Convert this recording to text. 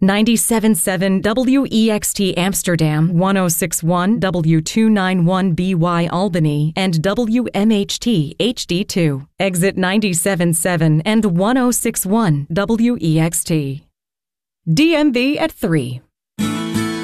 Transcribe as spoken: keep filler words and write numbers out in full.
ninety-seven point seven W E X T Amsterdam, one oh six point one W two ninety-one B Y Albany, and W M H T H D two. Exit ninety-seven point seven and one oh six point one W E X T. D M V at three.